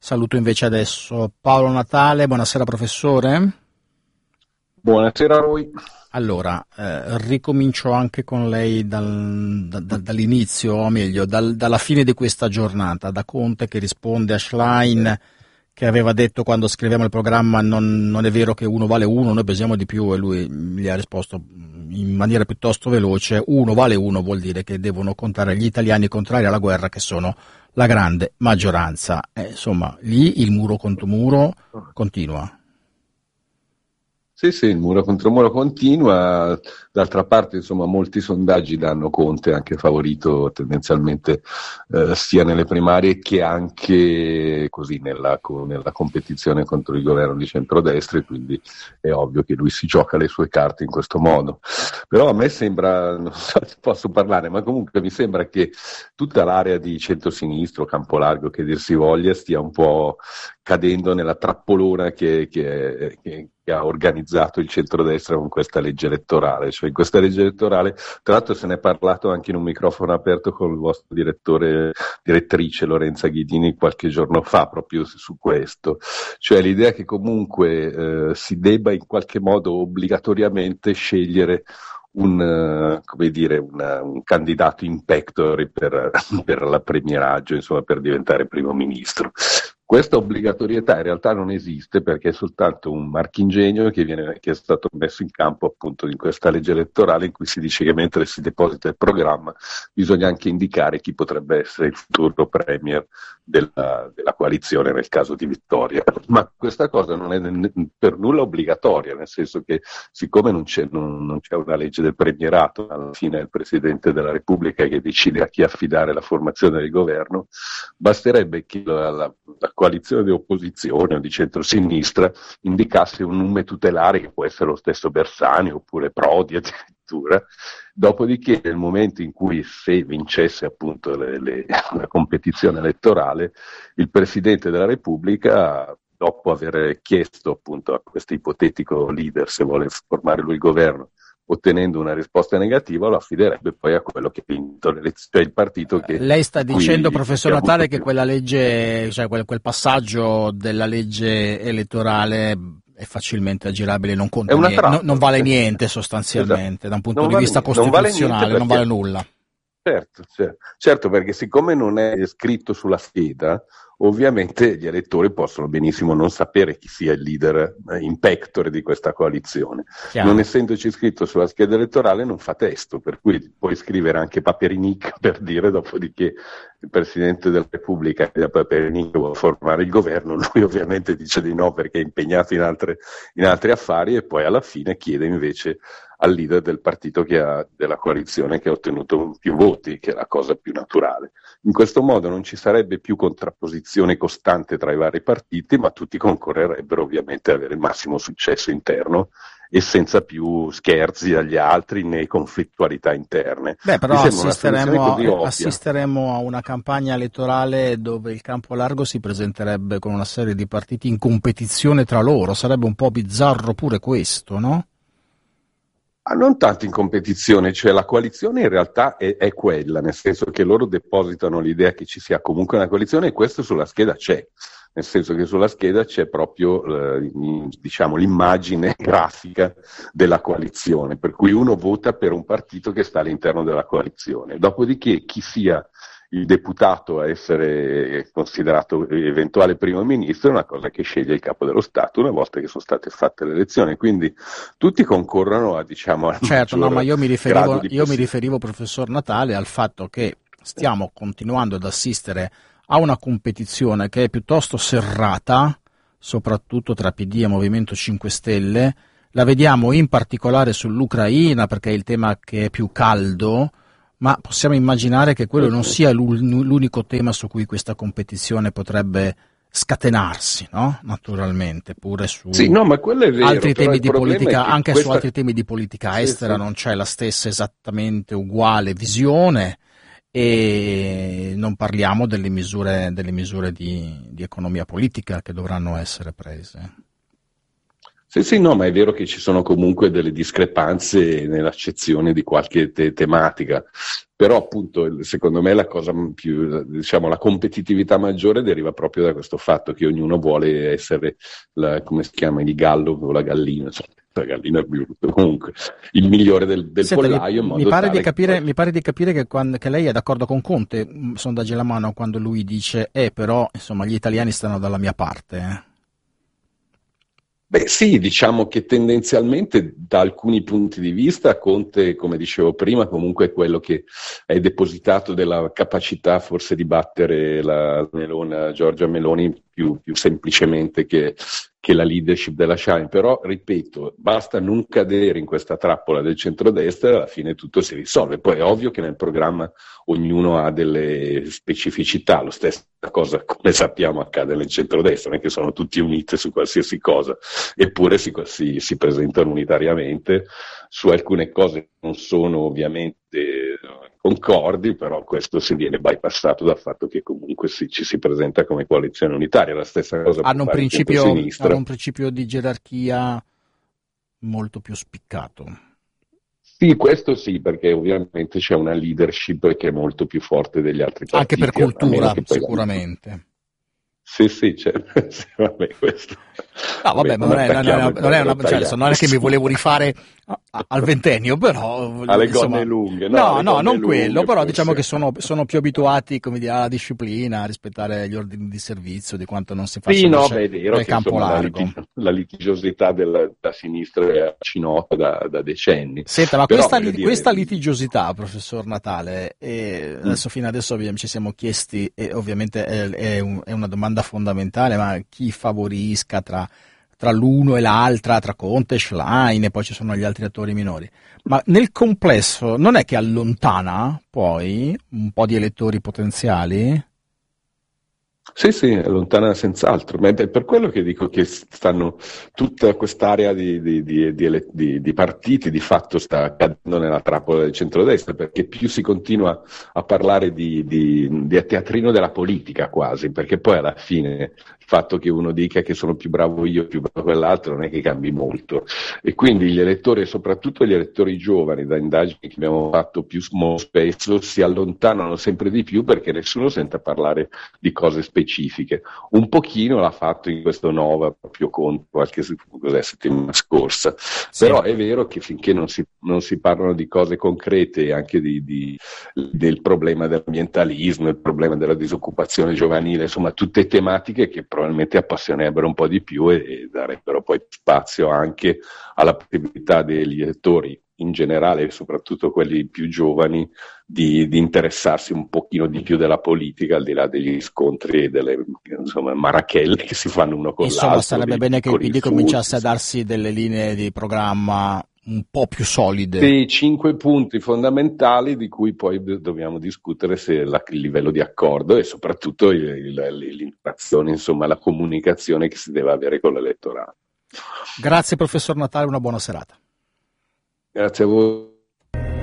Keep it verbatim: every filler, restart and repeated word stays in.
Saluto invece adesso Paolo Natale. Buonasera professore. Buonasera a voi. Allora, eh, ricomincio anche con lei dal, da, da, dall'inizio, o meglio, dal, dalla fine di questa giornata, da Conte che risponde a Schlein, che aveva detto quando scriviamo il programma non, non è vero che uno vale uno, noi pesiamo di più, e lui gli ha risposto in maniera piuttosto veloce: uno vale uno vuol dire che devono contare gli italiani contrari alla guerra, che sono la grande maggioranza. Eh, insomma, lì il muro contro muro continua. Sì, sì, il muro contro muro continua. D'altra parte, insomma, molti sondaggi danno Conte anche favorito tendenzialmente eh, sia nelle primarie che anche così nella, nella competizione contro il governo di centrodestra, e quindi è ovvio che lui si gioca le sue carte in questo modo. Però a me sembra, non so se posso parlare, ma comunque mi sembra che tutta l'area di centro-sinistro, campo largo che dir si voglia, stia un po' cadendo nella trappolona che, che, che, che ha organizzato il centrodestra con questa legge elettorale. Cioè, in questa legge elettorale, tra l'altro se ne è parlato anche in un microfono aperto con il vostro direttore, direttrice Lorenza Ghidini qualche giorno fa, proprio su questo. Cioè l'idea che comunque eh, si debba in qualche modo obbligatoriamente scegliere un, uh, come dire, una, un candidato in pectore per, per la premieraggio, insomma, per diventare primo ministro. Questa obbligatorietà in realtà non esiste, perché è soltanto un marchingegno che, viene, che è stato messo in campo appunto in questa legge elettorale, in cui si dice che mentre si deposita il programma bisogna anche indicare chi potrebbe essere il futuro premier della, della coalizione nel caso di vittoria. Ma questa cosa non è per nulla obbligatoria, nel senso che siccome non c'è, non, non c'è una legge del premierato, alla fine è il Presidente della Repubblica che decide a chi affidare la formazione del governo, basterebbe che la, la, la coalizione di opposizione o di centrosinistra indicasse un nome tutelare, che può essere lo stesso Bersani oppure Prodi addirittura. Dopodiché, nel momento in cui, se vincesse appunto le, le, la competizione elettorale, il Presidente della Repubblica, dopo aver chiesto appunto a questo ipotetico leader se vuole formare lui il governo, ottenendo una risposta negativa, lo affiderebbe poi a quello che ha vinto le elezioni, cioè il partito che... Lei sta dicendo, professor Natale, che quella legge, cioè quel, quel passaggio della legge elettorale è facilmente aggirabile, non conta niente, no, non vale niente sostanzialmente, esatto, da un punto non di vale vista niente, costituzionale, non vale, non vale nulla. Certo, certo, certo, perché siccome non è scritto sulla scheda, ovviamente gli elettori possono benissimo non sapere chi sia il leader in pectore di questa coalizione. Chiaro. Non essendoci scritto sulla scheda elettorale non fa testo, per cui puoi scrivere anche Paperinik per dire, dopodiché il Presidente della Repubblica da Paperinik vuole formare il governo, lui ovviamente dice di no perché è impegnato in, altre, in altri affari, e poi alla fine chiede invece al leader del partito che ha, della coalizione che ha ottenuto più voti, che è la cosa più naturale. In questo modo non ci sarebbe più contrapposizione costante tra i vari partiti, ma tutti concorrerebbero ovviamente ad avere il massimo successo interno e senza più scherzi agli altri né conflittualità interne. Beh, però assisteremo, assisteremo a una campagna elettorale dove il campo largo si presenterebbe con una serie di partiti in competizione tra loro. Sarebbe un po' bizzarro pure questo, no? Ah, non tanto in competizione, cioè la coalizione in realtà è, è quella, nel senso che loro depositano l'idea che ci sia comunque una coalizione, e questo sulla scheda c'è, nel senso che sulla scheda c'è proprio eh, diciamo l'immagine grafica della coalizione, per cui uno vota per un partito che sta all'interno della coalizione. Dopodiché chi sia il deputato a essere considerato eventuale primo ministro è una cosa che sceglie il capo dello Stato una volta che sono state fatte le elezioni, quindi tutti concorrono a, diciamo, a certo, no, ma io mi riferivo, io mi riferivo, professor Natale, al fatto che stiamo continuando ad assistere a una competizione che è piuttosto serrata, soprattutto tra P D e Movimento cinque Stelle. La vediamo in particolare sull'Ucraina, perché è il tema che è più caldo, ma possiamo immaginare che quello non sia l'unico tema su cui questa competizione potrebbe scatenarsi, no? Naturalmente, pure su sì, no, ma quello è vero, altri temi di politica, anche questa... su altri temi di politica sì, estera sì. non c'è la stessa esattamente uguale visione, e non parliamo delle misure, delle misure di, di economia politica che dovranno essere prese. Sì, sì, no, ma è vero che ci sono comunque delle discrepanze nell'accezione di qualche te- tematica. Però appunto secondo me la cosa più, diciamo, la competitività maggiore deriva proprio da questo fatto che ognuno vuole essere, la, come si chiama, il gallo o la gallina, cioè, la gallina è brutto, comunque il migliore del, del Senta, mi, pollaio in mi modo pare di tale capire, che mi pare di capire che, quando, che lei è d'accordo con Conte, mh, sondaggi alla mano, quando lui dice eh però insomma gli italiani stanno dalla mia parte. eh. Beh, sì, diciamo che tendenzialmente da alcuni punti di vista Conte, come dicevo prima, comunque è quello che è depositato della capacità forse di battere la Melona, Giorgia Meloni più, più semplicemente che, che la leadership della Shine. Però, ripeto, basta non cadere in questa trappola del centrodestra e alla fine tutto si risolve. Poi è ovvio che nel programma ognuno ha delle specificità, lo stesso cosa, come sappiamo, accade nel centrodestra, non è che sono tutti uniti su qualsiasi cosa, eppure si, si, si presentano unitariamente. Su alcune cose non sono ovviamente concordi, però questo si viene bypassato dal fatto che comunque si, ci si presenta come coalizione unitaria. La stessa cosa può Hanno un fare il principio, centro-sinistra. hanno un principio di gerarchia molto più spiccato. Sì, questo sì, perché ovviamente c'è una leadership che è molto più forte degli altri Anche per partiti, a meno cultura, che poi la... sicuramente. Sì, sì, certo. Sì, vabbè, questo. No, Vabbè, vabbè, ma non non è, non attacchiamo è, il non è povero una, cioè, adesso, non Tajani. è che mi volevo rifare a- a- al ventennio, però, Alle insomma, gonne lunghe, no, no, alle no, gonne non quello, lunghe però diciamo forse. che sono, sono più abituati, come dire, alla disciplina, a rispettare gli ordini di servizio, di quanto non si faccia Sì, no, invece beh, è vero nel che campo insomma la, largo. litig- la litigiosità della, della sinistra è ci nota da, da decenni, Senta, ma però questa, voglio lit- dire, questa litigiosità, professor Natale, eh, mm, adesso fino adesso abbiamo- ci siamo chiesti, e ovviamente è, è un- è una domanda fondamentale, ma chi favorisca tra, tra l'uno e l'altra, tra Conte e Schlein, e poi ci sono gli altri attori minori. Ma nel complesso non è che allontana poi un po' di elettori potenziali? sì, sì, è lontana senz'altro, ma è per quello che dico che stanno tutta quest'area di, di, di, di, ele- di- di partiti di fatto sta cadendo nella trappola del centrodestra, perché più si continua a parlare di, di, di teatrino della politica quasi, perché poi alla fine il fatto che uno dica che sono più bravo io, più bravo quell'altro, non è che cambi molto. E quindi gli elettori, soprattutto gli elettori giovani, da indagini che abbiamo fatto più spesso, si allontanano sempre di più perché nessuno sente parlare di cose specifiche. Un pochino l'ha fatto in questo Nova proprio Conte qualche cos'è, settimana scorsa, Sì. però è vero che finché non si, non si parlano di cose concrete, anche di, di, del problema dell'ambientalismo, il problema della disoccupazione giovanile, insomma tutte tematiche che probabilmente appassionerebbero un po' di più e, e darebbero poi spazio anche alla possibilità degli elettori in generale, soprattutto quelli più giovani, di, di interessarsi un pochino di più della politica, al di là degli scontri e delle insomma, marachelle che si fanno uno con Insomma, l'altro, sarebbe dei bene che il piccoli P D insulti. cominciasse a darsi delle linee di programma un po' più solide. Dei cinque punti fondamentali di cui poi do- dobbiamo discutere se la- il livello di accordo e soprattutto il- il- l'interazione, insomma, la comunicazione che si deve avere con l'elettorato. Grazie professor Natale, una buona serata. Grazie a voi.